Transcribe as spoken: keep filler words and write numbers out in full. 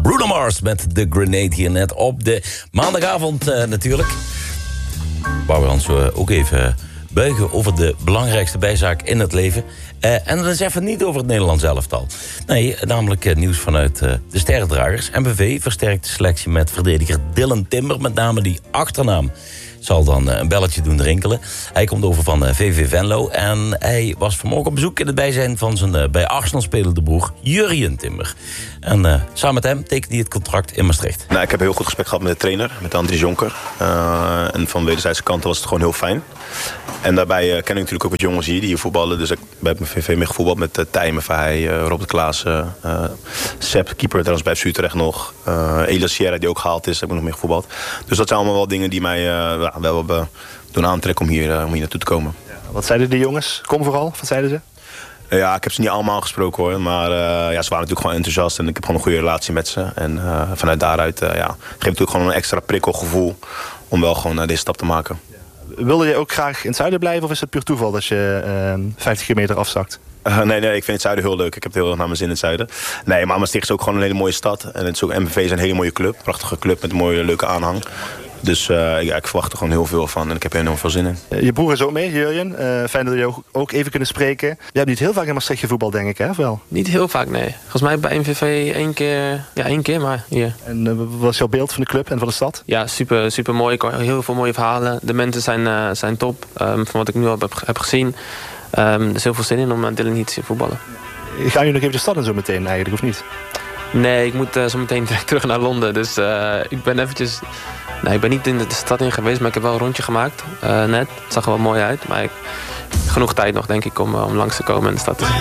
Bruno Mars met The Grenade hier net op de maandagavond uh, natuurlijk. Waar we ons uh, ook even buigen over de belangrijkste bijzaak in het leven. Uh, en dat is even niet over het Nederlands elftal. Nee, namelijk uh, nieuws vanuit uh, de sterrendragers. M V V versterkt de selectie met verdediger Dylan Timber. Met name die achternaam zal dan uh, een belletje doen rinkelen. Hij komt over van uh, V V Venlo. En hij was vanmorgen op bezoek in het bijzijn van zijn uh, bij Arsenal spelende broer Jurjen Timber. En uh, samen met hem tekende hij het contract in Maastricht. Nou, ik heb een heel goed gesprek gehad met de trainer, met Andries Jonker. Uh, en van wederzijdse kanten was het gewoon heel fijn. En daarbij uh, ken ik natuurlijk ook wat jongens hier die hier voetballen. Dus ik ben met V V mee gevoetbald met uh, Tijmen, Verheij, uh, Robert Klaassen, uh, Sepp, keeper trouwens bij Utrecht nog. Uh, Elias Sierra die ook gehaald is, heb ik nog mee gevoetbald. Dus dat zijn allemaal wel dingen die mij uh, wel hebben doen aantrekken om hier, uh, om hier naartoe te komen. Ja, wat zeiden de jongens? Kom vooral, wat zeiden ze? Ja, ik heb ze niet allemaal gesproken hoor. Maar uh, ja, ze waren natuurlijk gewoon enthousiast. En ik heb gewoon een goede relatie met ze. En uh, vanuit daaruit uh, ja, geeft het natuurlijk gewoon een extra prikkelgevoel om wel gewoon uh, deze stap te maken. Ja. Wilde je ook graag in het zuiden blijven of is het puur toeval dat je uh, vijftig kilometer afzakt? Uh, nee, nee, ik vind het zuiden heel leuk. Ik heb het heel erg naar mijn zin in het zuiden. Nee, maar Maastricht is ook gewoon een hele mooie stad. En het is ook, M V V is een hele mooie club. Prachtige club met een mooie, leuke aanhang. Dus uh, ja, ik verwacht er gewoon heel veel van en ik heb er enorm veel zin in. Je broer is ook mee, Jurjen. Uh, fijn dat we je ook even kunnen spreken. Je hebt niet heel vaak in Maastricht gevoetbald, denk ik, hè? Of wel? Niet heel vaak, nee. Volgens mij bij M V V één keer, ja, één keer maar hier. En uh, wat is jouw beeld van de club en van de stad? Ja, super, super mooi. Ik hoor heel veel mooie verhalen. De mensen zijn, uh, zijn top, um, van wat ik nu al heb, heb gezien. Um, er is heel veel zin in om uh, Dylan hier te zien voetballen. Ga je nog even de stad in zo meteen eigenlijk, of niet? Nee, ik moet uh, zo meteen terug naar Londen. Dus uh, ik ben eventjes... Nee, ik ben niet in de stad in geweest, maar ik heb wel een rondje gemaakt. Uh, net. Het zag er wel mooi uit. Maar ik, genoeg tijd nog, denk ik, om, uh, om langs te komen in de stad te zien.